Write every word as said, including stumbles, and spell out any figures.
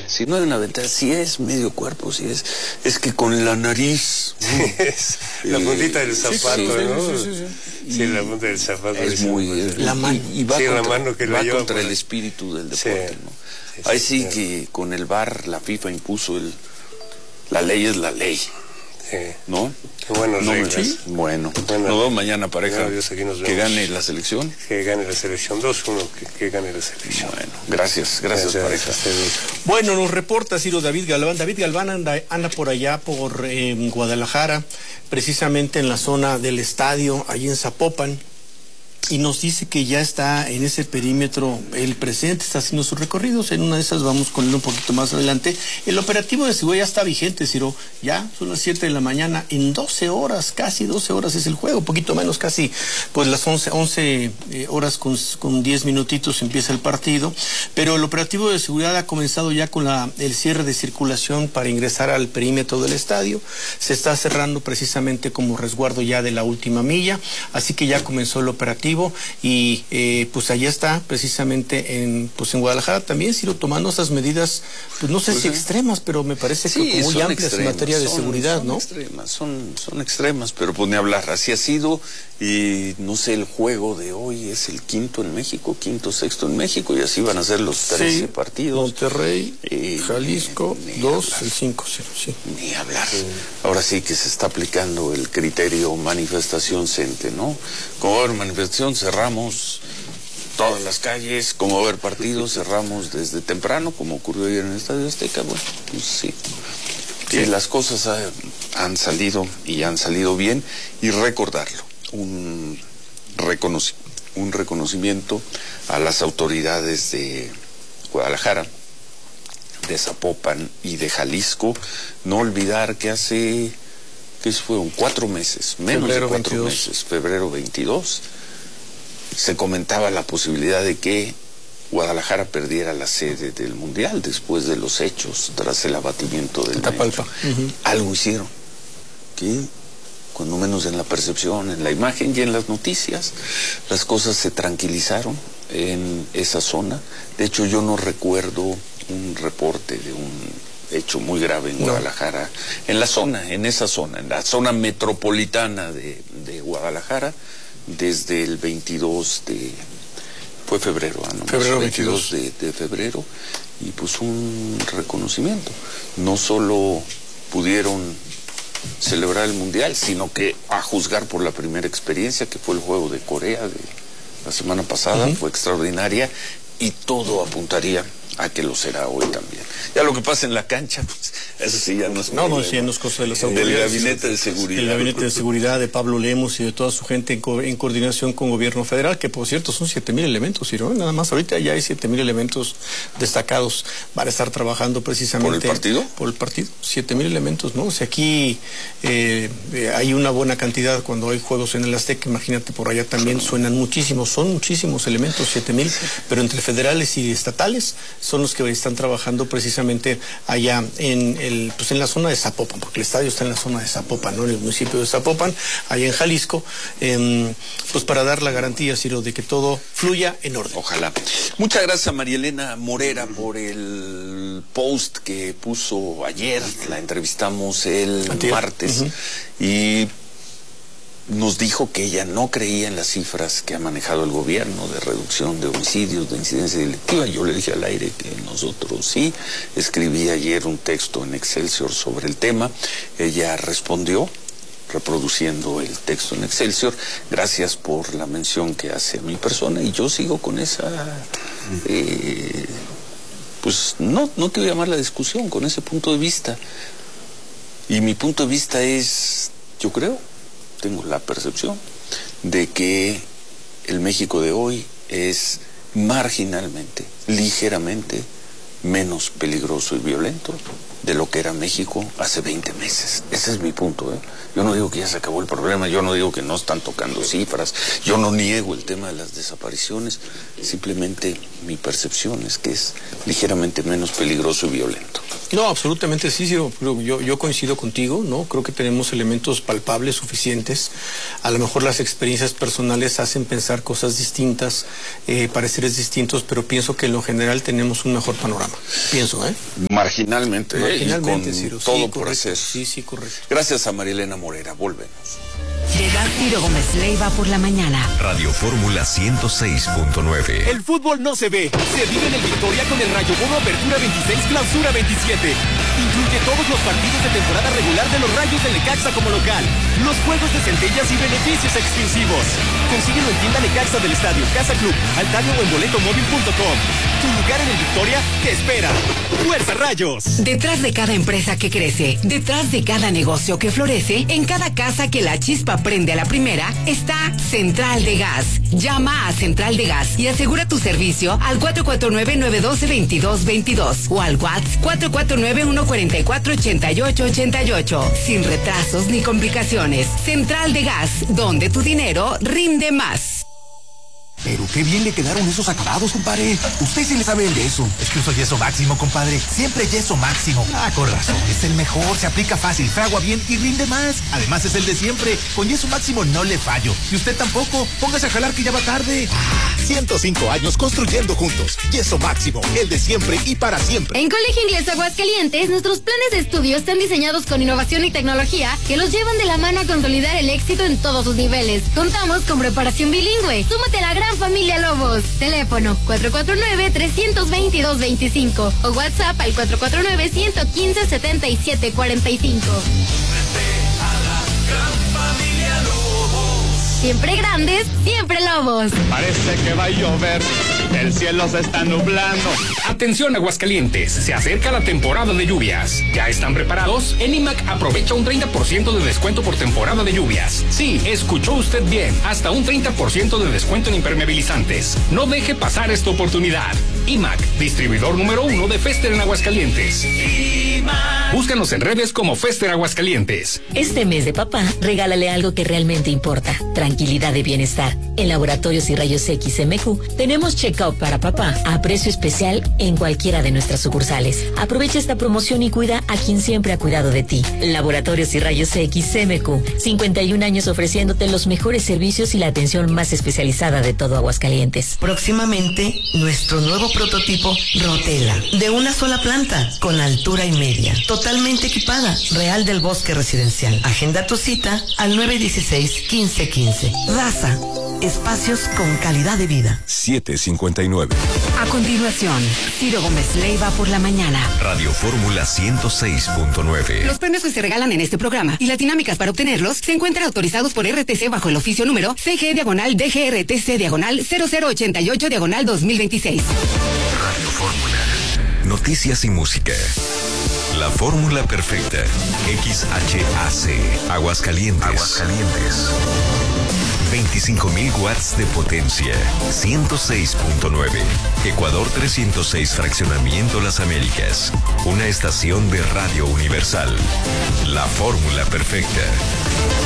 Si no hay una ventana, si es medio cuerpo, si es... Es que con la nariz... Es la puntita del zapato, sí, sí, ¿no? Sí, sí, sí. Sí, la punta del zapato. Es muy... Es, la mano. Y, y va sí, contra, la mano que va lleva contra por el ahí. espíritu del deporte, Sí. ¿no? Sí, Ahí sí, sí sí. que con el V A R la FIFA impuso el... La ley es la ley, Sí. ¿no? Qué buenas No me- reglas. sí. Bueno, Bueno, nos vemos mañana, pareja. no, Dios, aquí nos Que vemos. gane la selección. Que gane la selección dos uno, que, que gane la selección. Bueno, gracias, gracias, pareja. a ustedes. Bueno, nos reporta Ciro David Galván. David Galván anda, anda por allá, por eh, Guadalajara, precisamente en la zona del estadio, allí en Zapopan, y nos dice que ya está en ese perímetro el presidente, está haciendo sus recorridos. En una de esas vamos con él un poquito más adelante. El operativo de seguridad ya está vigente, Ciro. Ya son las siete de la mañana, en doce horas, casi doce horas es el juego, poquito menos, casi pues las once, once eh, horas con, con diez minutitos empieza el partido. Pero el operativo de seguridad ha comenzado ya con la, el cierre de circulación para ingresar al perímetro del estadio. Se está cerrando precisamente como resguardo ya de la última milla, así que ya comenzó el operativo. Y eh, pues allá está precisamente en pues en Guadalajara también, Ciro, tomando esas medidas, pues no sé Pues, si eh, extremas, pero me parece Sí, que muy son amplias en extremas, materia de son- seguridad, son ¿no? Extremas, son, son extremas, pero pues ni hablar, así ha sido. Y no sé, el juego de hoy es el quinto en México, quinto, sexto en México, y así van a ser los trece Sí, partidos. Monterrey, Eh, Jalisco, ni- ni dos, hablar. el cinco, Ciro, sí. Ni hablar. Ahora sí que se está aplicando el criterio manifestación cente, ¿no? Como va a haber manifestación, cerramos todas las calles. Como va a haber partidos, cerramos desde temprano, como ocurrió ayer en el Estadio Azteca. Bueno, pues sí. Que las cosas ha- han salido y han salido bien. Y recordarlo, un, reconoci- un reconocimiento a las autoridades de Guadalajara, de Zapopan y de Jalisco. No olvidar que hace, ¿qué fueron? Cuatro meses, menos Febrero de cuatro veintidós. meses, febrero veintidós, se comentaba la posibilidad de que Guadalajara perdiera la sede del Mundial después de los hechos, tras el abatimiento del Tapalpa. metro. Ujú. Algo hicieron, que cuando menos en la percepción, en la imagen y en las noticias, las cosas se tranquilizaron en esa zona. De hecho, yo no recuerdo un reporte de un hecho muy grave en No. Guadalajara, en la zona, en esa zona, en la zona metropolitana de, de Guadalajara, desde el veintidós de... fue febrero, ¿no? Febrero veintidós de, de febrero, y pues un reconocimiento. No solo pudieron celebrar el Mundial, sino que, a juzgar por la primera experiencia, que fue el juego de Corea de la semana pasada, Uh-huh. fue extraordinaria, y todo apuntaría a que lo será hoy también. Ya lo que pasa en la cancha, pues, eso sí ya no es No, no, problema sí, ya no es cosa de las del autoridades. gabinete de seguridad. El gabinete de seguridad de Pablo Lemos y de toda su gente en, co en coordinación con gobierno federal, que por cierto son siete mil elementos, Ciro, nada más ahorita ya hay siete mil elementos destacados para estar trabajando precisamente. ¿Por el partido? Por el partido, siete mil elementos, ¿no? O sea, aquí eh, eh, hay una buena cantidad cuando hay juegos en el Azteca, imagínate por allá también suenan muchísimos, son muchísimos elementos, siete mil, pero entre federales y estatales son los que están trabajando precisamente allá en el, pues en la zona de Zapopan, porque el estadio está en la zona de Zapopan, ¿no? En el municipio de Zapopan, allá en Jalisco, eh, pues para dar la garantía, Ciro, de que todo fluya en orden. Ojalá. Muchas gracias a María Elena Morera por el post que puso ayer. La entrevistamos el Antier. martes. Uh-huh. Y nos dijo que ella no creía en las cifras que ha manejado el gobierno de reducción de homicidios, de incidencia delictiva. Yo le dije al aire que nosotros sí. Escribí ayer un texto en Excelsior sobre el tema. Ella respondió reproduciendo el texto en Excelsior. Gracias por la mención que hace a mi persona, y yo sigo con esa, eh, pues no, no quiero llamar la discusión, con ese punto de vista. Y mi punto de vista es, yo creo, tengo la percepción de que el México de hoy es marginalmente, ligeramente menos peligroso y violento de lo que era México hace veinte meses. Ese es mi punto, ¿eh? Yo no digo que ya se acabó el problema, yo no digo que no están tocando cifras, yo no niego el tema de las desapariciones, simplemente mi percepción es que es ligeramente menos peligroso y violento. No, absolutamente sí, sí, yo, yo coincido contigo, ¿no? Creo que tenemos elementos palpables suficientes. A lo mejor las experiencias personales hacen pensar cosas distintas, eh, pareceres distintos, pero pienso que en lo general tenemos un mejor panorama. Pienso, ¿eh? Marginalmente, Marginalmente, ¿eh? Y con Ciro, todo sí, por correcto. hacer. Sí, sí, correcto. Gracias a Marilena Morera, volvemos. Llega Ciro Gómez Leiva por la mañana. Radio Fórmula ciento seis punto nueve. El fútbol no se ve, se vive en el Victoria con el Rayo Bono Apertura veintiséis, Clausura veintisiete. Incluye todos los partidos de temporada regular de los Rayos del Necaxa como local, los juegos de centellas y beneficios exclusivos. Consíguelo en tienda Necaxa del Estadio, Casa Club, Altario o en boletomóvil punto com. Tu lugar en el Victoria te espera. ¡Fuerza Rayos! Detrás de cada empresa que crece, detrás de cada negocio que florece, en cada casa que la chispa prende a la primera, está Central de Gas. Llama a Central de Gas y asegura tu servicio al cuatro cuatro nueve, nueve uno dos, dos dos dos dos o al WhatsApp cuatro cuatro nueve, uno cuatro cuatro, ocho ocho ocho ocho. Sin retrasos ni complicaciones. Central de Gas, donde tu dinero rinde más. Pero qué bien le quedaron esos acabados, compadre. Usted sí le sabe el yeso. Es que uso yeso máximo, compadre. Siempre yeso máximo. Ah, con razón. Es el mejor, se aplica fácil, fragua bien y rinde más. Además es el de siempre. Con yeso máximo no le fallo. Y usted tampoco. Póngase a jalar que ya va tarde. Ah, ciento cinco años construyendo juntos. Yeso máximo, el de siempre y para siempre. En Colegio Inglés Aguascalientes, nuestros planes de estudio están diseñados con innovación y tecnología que los llevan de la mano a consolidar el éxito en todos sus niveles. Contamos con preparación bilingüe. Súmate a la gran familia Lobos. Teléfono cuatro cuatro nueve, tres dos dos, dos cinco o WhatsApp al cuatro cuatro nueve, uno uno cinco, siete siete cuatro cinco. Siempre grandes, siempre Lobos. Parece que va a llover, el cielo se está nublando. Atención Aguascalientes, se acerca la temporada de lluvias. ¿Ya están preparados? En I M A C aprovecha un treinta por ciento de descuento por temporada de lluvias. Sí, escuchó usted bien, hasta un treinta por ciento de descuento en impermeabilizantes. No deje pasar esta oportunidad. I M A C, distribuidor número uno de Fester en Aguascalientes. I M A C. Búscanos en redes como Fester Aguascalientes. Este mes de papá, regálale algo que realmente importa. Tranquilidad y bienestar. En Laboratorios y Rayos X M Q tenemos check-up para papá a precio especial en cualquiera de nuestras sucursales. Aprovecha esta promoción y cuida a quien siempre ha cuidado de ti. Laboratorios y Rayos X M Q, cincuenta y un años ofreciéndote los mejores servicios y la atención más especializada de todo Aguascalientes. Próximamente, nuestro nuevo prototipo Rotela, de una sola planta, con altura y media, totalmente equipada, Real del Bosque Residencial. Agenda tu cita al nueve uno seis, quince quince. Raza, espacios con calidad de vida. siete cincuenta y nueve. A continuación, Ciro Gómez Leiva por la mañana. Radio Fórmula ciento seis punto nueve. Los premios que se regalan en este programa y las dinámicas para obtenerlos se encuentran autorizados por R T C bajo el oficio número C G diagonal D G R T C diagonal cero cero ochenta y ocho diagonal dos mil veintiséis. Radio Fórmula. Noticias y música. La fórmula perfecta. X H A C. Aguascalientes. Aguascalientes. veinticinco mil watts de potencia. ciento seis punto nueve. Ecuador trescientos seis Fraccionamiento Las Américas. Una estación de Radio Universal. La fórmula perfecta.